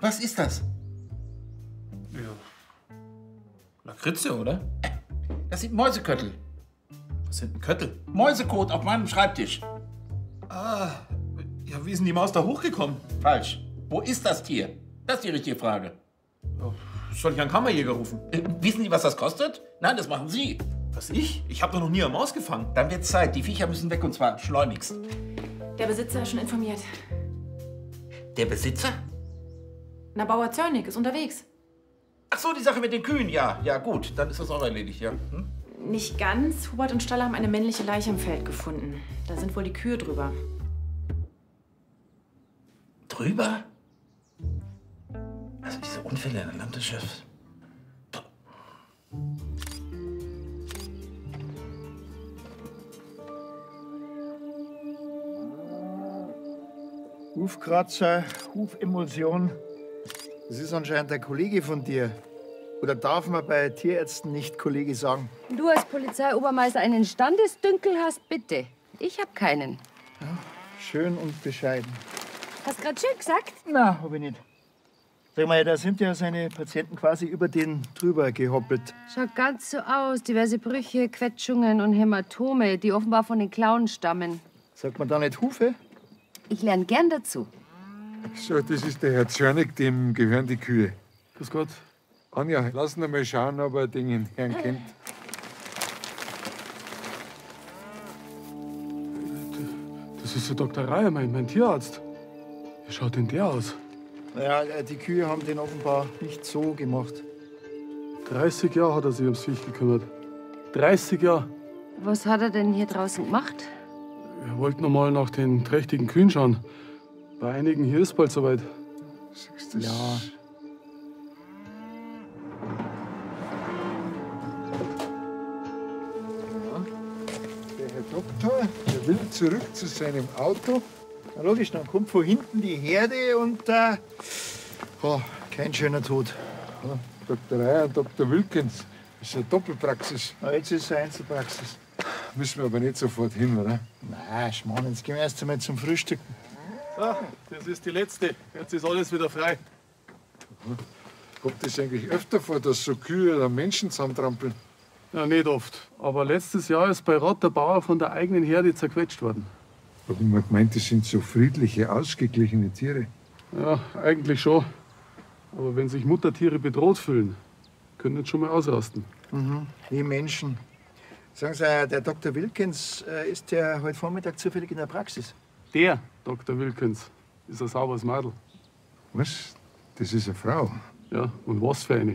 Was ist das? Ja. Lakritze, oder? Das sind Mäuseköttel. Was sind denn Köttel? Mäusekot auf meinem Schreibtisch. Ah, ja, wie ist denn die Maus da hochgekommen? Falsch. Wo ist das Tier? Das ist die richtige Frage. Ja, soll ich einen Kammerjäger rufen? Wissen Sie, was das kostet? Nein, das machen Sie. Was, ich? Ich habe doch noch nie eine Maus gefangen. Dann wird Zeit. Die Viecher müssen weg und zwar schleunigst. Der Besitzer ist schon informiert. Der Besitzer? Na, Bauer Zörnig ist unterwegs. Ach so, die Sache mit den Kühen. Ja, ja, gut. Dann ist das auch erledigt, ja. Hm? Nicht ganz. Hubert und Staller haben eine männliche Leiche im Feld gefunden. Da sind wohl die Kühe drüber. Drüber? Also diese Unfälle in der Landwirtschaft. Hufkratzer, Hufemulsion. Das ist anscheinend ein Kollege von dir. Oder darf man bei Tierärzten nicht Kollege sagen? Du als Polizeiobermeister einen Standesdünkel hast, bitte. Ich hab keinen. Ja, schön und bescheiden. Hast grad schön gesagt? Na, hab ich nicht. Sag mal, da sind ja seine Patienten quasi über den drüber gehoppelt. Schaut ganz so aus. Diverse Brüche, Quetschungen und Hämatome, die offenbar von den Klauen stammen. Sagt man da nicht Hufe? Ich lerne gern dazu. So, das ist der Herr Zörnig, dem gehören die Kühe. Grüß Gott. Anja, lass ihn mal schauen, ob er den Herrn kennt. Das ist der Dr. Reier, mein Tierarzt. Wie schaut denn der aus? Naja, die Kühe haben den offenbar nicht so gemacht. 30 Jahre hat er sich ums Viech gekümmert. 30 Jahre. Was hat er denn hier draußen gemacht? Wir wollten noch mal nach den trächtigen Kühen schauen. Bei einigen hier ist bald soweit. Siehst du das? Ja. Der Herr Doktor, der will zurück zu seinem Auto. Na logisch, dann kommt von hinten die Herde und kein schöner Tod. Ja, Dr. Reier und Dr. Wilkens. Das ist eine Doppelpraxis. Na, jetzt ist es eine Einzelpraxis. Müssen wir aber nicht sofort hin, oder? Nein, Schmarrn, jetzt gehen wir erst einmal zum Frühstücken. So, das ist die letzte. Jetzt ist alles wieder frei. Kommt das eigentlich öfter vor, dass so Kühe oder Menschen zusammentrampeln? Ja, nicht oft. Aber letztes Jahr ist bei Rott der Bauer von der eigenen Herde zerquetscht worden. Hab ich immer gemeint, das sind so friedliche, ausgeglichene Tiere. Ja, eigentlich schon. Aber wenn sich Muttertiere bedroht fühlen, können sie schon mal ausrasten. Mhm, wie Menschen. Sagen Sie, der Dr. Wilkens, ist der heute Vormittag zufällig in der Praxis? Der Dr. Wilkens ist ein sauberes Mädel. Was? Das ist eine Frau? Ja, und was für eine.